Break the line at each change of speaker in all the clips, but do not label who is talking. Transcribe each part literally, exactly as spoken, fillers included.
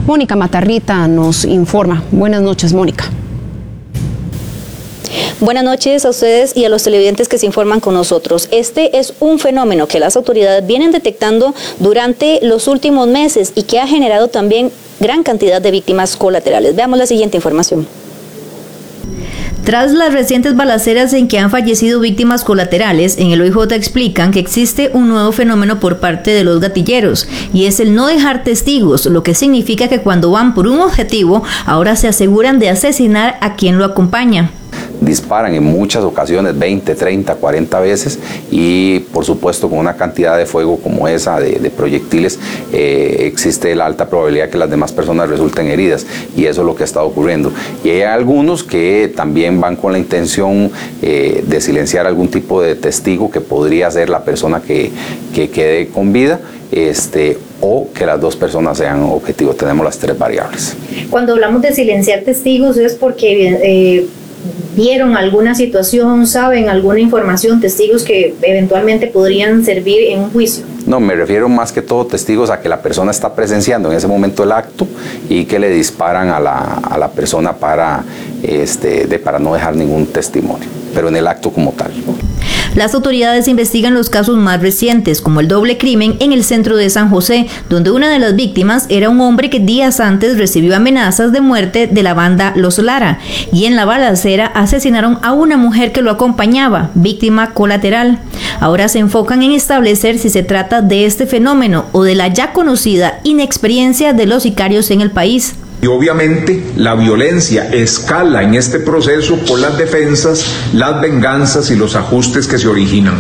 Mónica Matarrita nos informa. Buenas noches, Mónica.
Buenas noches a ustedes y a los televidentes que se informan con nosotros. Este es un fenómeno que las autoridades vienen detectando durante los últimos meses y que ha generado también gran cantidad de víctimas colaterales. Veamos la siguiente información.
Tras las recientes balaceras en que han fallecido víctimas colaterales, en el O I J explican que existe un nuevo fenómeno por parte de los gatilleros, y es el no dejar testigos, lo que significa que cuando van por un objetivo, ahora se aseguran de asesinar a quien lo acompaña.
Disparan en muchas ocasiones, veinte, treinta, cuarenta veces, y por supuesto con una cantidad de fuego como esa de, de proyectiles eh, existe la alta probabilidad que las demás personas resulten heridas, y eso es lo que está ocurriendo. Y hay algunos que también van con la intención eh, de silenciar algún tipo de testigo que podría ser la persona que, que quede con vida, este, o que las dos personas sean objetivos. Tenemos las tres variables.
Cuando hablamos de silenciar testigos es porque eh, vieron alguna situación, saben alguna información, testigos que eventualmente podrían servir en un juicio.
No, me refiero más que todo testigos a que la persona está presenciando en ese momento el acto y que le disparan a la, a la persona para, este, de, para no dejar ningún testimonio, pero en el acto como tal.
Las autoridades investigan los casos más recientes, como el doble crimen en el centro de San José, donde una de las víctimas era un hombre que días antes recibió amenazas de muerte de la banda Los Lara, y en la balacera asesinaron a una mujer que lo acompañaba, víctima colateral. Ahora se enfocan en establecer si se trata de este fenómeno o de la ya conocida inexperiencia de los sicarios en el país.
Y obviamente la violencia escala en este proceso por las defensas, las venganzas y los ajustes que se originan.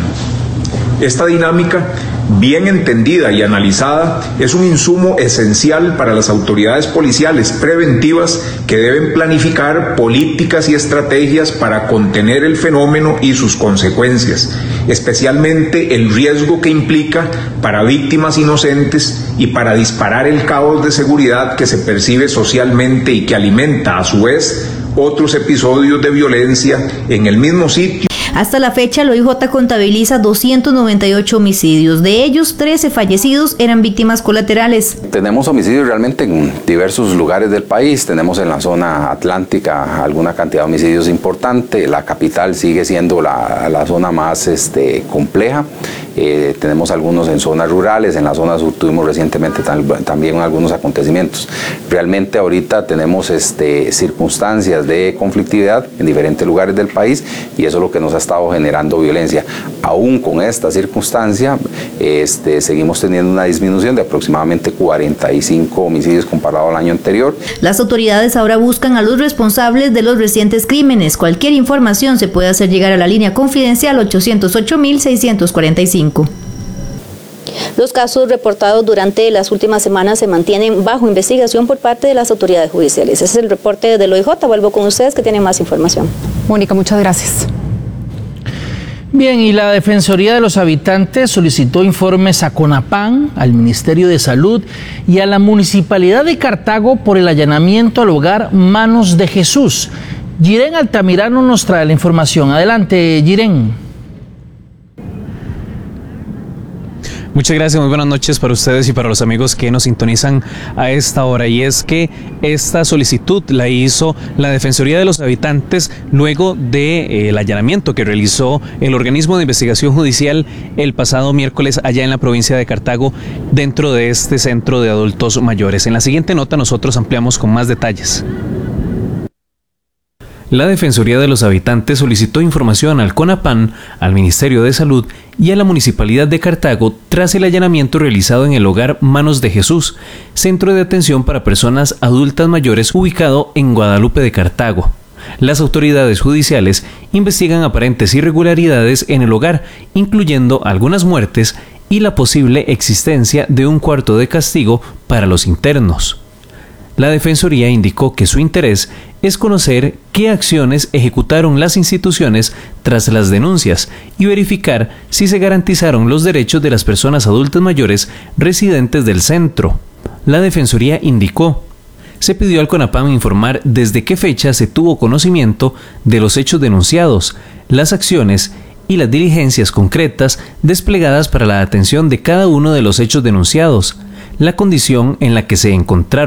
Esta dinámica, bien entendida y analizada, es un insumo esencial para las autoridades policiales preventivas que deben planificar políticas y estrategias para contener el fenómeno y sus consecuencias, especialmente el riesgo que implica para víctimas inocentes y para disparar el caos de seguridad que se percibe socialmente y que alimenta a su vez otros episodios de violencia en el mismo sitio.
Hasta la fecha, el O I J contabiliza doscientos noventa y ocho homicidios. De ellos, trece fallecidos eran víctimas colaterales.
Tenemos homicidios realmente en diversos lugares del país. Tenemos en la zona atlántica alguna cantidad de homicidios importante. La capital sigue siendo la, la zona más este, compleja. Eh, tenemos algunos en zonas rurales. En la zona sur tuvimos recientemente tam también algunos acontecimientos. Realmente ahorita tenemos este, circunstancias de conflictividad en diferentes lugares del país, y eso es lo que nos ha estado generando violencia. Aún con esta circunstancia, este, seguimos teniendo una disminución de aproximadamente cuarenta y cinco homicidios comparado al año anterior.
Las autoridades ahora buscan a los responsables de los recientes crímenes. Cualquier información se puede hacer llegar a la línea confidencial ochocientos ocho mil seiscientos cuarenta y cinco.
Los casos reportados durante las últimas semanas se mantienen bajo investigación por parte de las autoridades judiciales. Ese es el reporte del O I J. Vuelvo con ustedes que tienen más información.
Mónica, muchas gracias.
Bien, y la Defensoría de los Habitantes solicitó informes a CONAPAN, al Ministerio de Salud y a la Municipalidad de Cartago por el allanamiento al hogar Manos de Jesús. Yiren Altamirano nos trae la información. Adelante, Yiren.
Muchas gracias, muy buenas noches para ustedes y para los amigos que nos sintonizan a esta hora. Y es que esta solicitud la hizo la Defensoría de los Habitantes luego del de, eh, allanamiento que realizó el organismo de investigación judicial el pasado miércoles allá en la provincia de Cartago, dentro de este centro de adultos mayores. En la siguiente nota nosotros ampliamos con más detalles. La Defensoría de los Habitantes solicitó información al CONAPAN, al Ministerio de Salud y a la Municipalidad de Cartago tras el allanamiento realizado en el hogar Manos de Jesús, centro de atención para personas adultas mayores ubicado en Guadalupe de Cartago. Las autoridades judiciales investigan aparentes irregularidades en el hogar, incluyendo algunas muertes y la posible existencia de un cuarto de castigo para los internos. La Defensoría indicó que su interés es conocer qué acciones ejecutaron las instituciones tras las denuncias y verificar si se garantizaron los derechos de las personas adultas mayores residentes del centro. La Defensoría indicó: se pidió al CONAPAN informar desde qué fecha se tuvo conocimiento de los hechos denunciados, las acciones y las diligencias concretas desplegadas para la atención de cada uno de los hechos denunciados, la condición en la que se encontraron